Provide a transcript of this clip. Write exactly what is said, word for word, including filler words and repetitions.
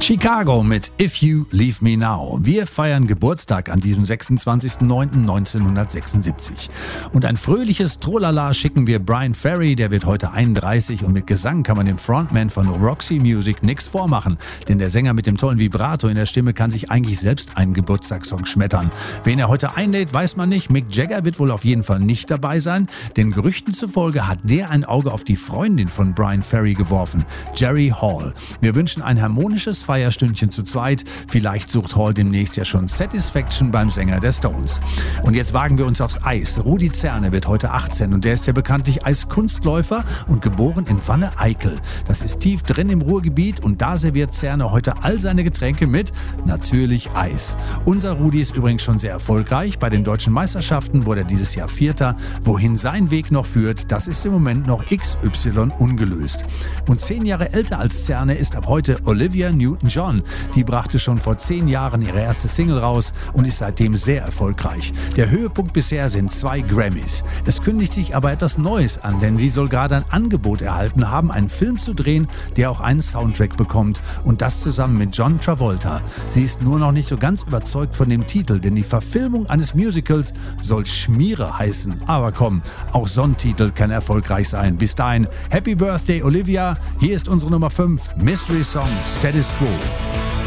Chicago mit If You Leave Me Now. Wir feiern Geburtstag an diesem sechsundzwanzigsten neunten neunzehnhundertsechsundsiebzig. Und ein fröhliches Trolala schicken wir Bryan Ferry, der wird heute einunddreißig, und mit Gesang kann man dem Frontman von Roxy Music nichts vormachen. Denn der Sänger mit dem tollen Vibrato in der Stimme kann sich eigentlich selbst einen Geburtstagssong schmettern. Wen er heute einlädt, weiß man nicht. Mick Jagger wird wohl auf jeden Fall nicht dabei sein, denn Gerüchten zufolge hat der ein Auge auf die Freundin von Bryan Ferry geworfen, Jerry Hall. Wir wünschen ein harmonisches Feierstündchen zu zweit. Vielleicht sucht Hall demnächst ja schon Satisfaction beim Sänger der Stones. Und jetzt wagen wir uns aufs Eis. Rudi Zerne wird heute achtzehn und der ist ja bekanntlich Eiskunstläufer und geboren in Wanne-Eickel. Das ist tief drin im Ruhrgebiet und da serviert Zerne heute all seine Getränke mit natürlich Eis. Unser Rudi ist übrigens schon sehr erfolgreich. Bei den deutschen Meisterschaften wurde er dieses Jahr Vierter. Wohin sein Weg noch führt, das ist im Moment noch X Y ungelöst. Und zehn Jahre älter als Zerne ist ab heute Olivia Newton-John. Die brachte schon vor zehn Jahren ihre erste Single raus und ist seitdem sehr erfolgreich. Der Höhepunkt bisher sind zwei Grammys. Es kündigt sich aber etwas Neues an, denn sie soll gerade ein Angebot erhalten haben, einen Film zu drehen, der auch einen Soundtrack bekommt. Und das zusammen mit John Travolta. Sie ist nur noch nicht so ganz überzeugt von dem Titel, denn die Verfilmung eines Musicals soll Schmiere heißen. Aber komm, auch so ein Titel kann erfolgreich sein. Bis dahin, Happy Birthday Olivia. Hier ist unsere Nummer fünf, Mystery Song, Status Quo.